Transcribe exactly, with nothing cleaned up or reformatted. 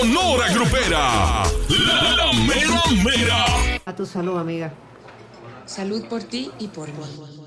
Sonora Grupera. La, la mera mera. A tu salud, amiga. Salud por ti y por mí.